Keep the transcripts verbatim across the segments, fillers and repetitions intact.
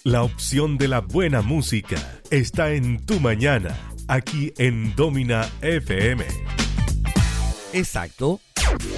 La opción de la buena música está en tu mañana, aquí en Domina F M. Exacto.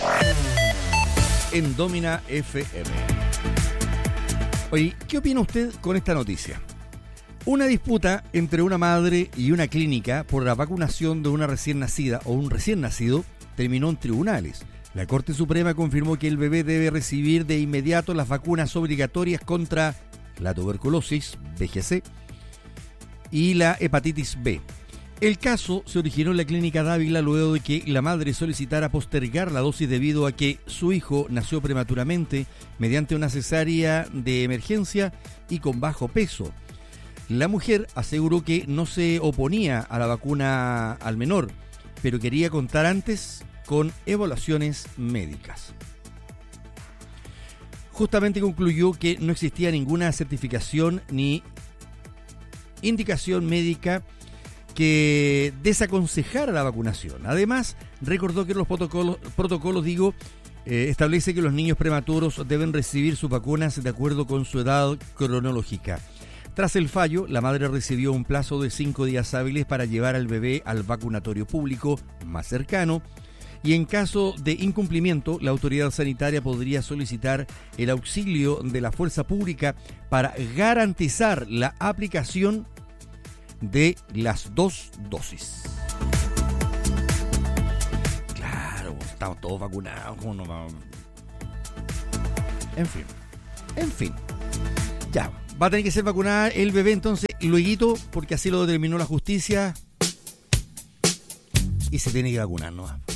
En Domina F M. Oye, ¿qué opina usted con esta noticia? Una disputa entre una madre y una clínica por la vacunación de una recién nacida o un recién nacido terminó en tribunales. La Corte Suprema confirmó que el bebé debe recibir de inmediato las vacunas obligatorias contra la tuberculosis, V G C, y la hepatitis B. El caso se originó en la clínica Dávila luego de que la madre solicitara postergar la dosis debido a que su hijo nació prematuramente mediante una cesárea de emergencia y con bajo peso. La mujer aseguró que no se oponía a la vacuna al menor, pero quería contar antes con evaluaciones médicas. Justamente concluyó que no existía ninguna certificación ni indicación médica que desaconsejara la vacunación. Además, recordó que los protocolos, protocolos digo, eh, establece que los niños prematuros deben recibir sus vacunas de acuerdo con su edad cronológica. Tras el fallo, la madre recibió un plazo de cinco días hábiles para llevar al bebé al vacunatorio público más cercano, y en caso de incumplimiento, la autoridad sanitaria podría solicitar el auxilio de la fuerza pública para garantizar la aplicación de las dos dosis. Claro, estamos todos vacunados, ¿cómo no vamos? En fin, en fin. Ya, va a tener que ser vacunada el bebé entonces, lueguito, porque así lo determinó la justicia, y se tiene que vacunar, ¿no?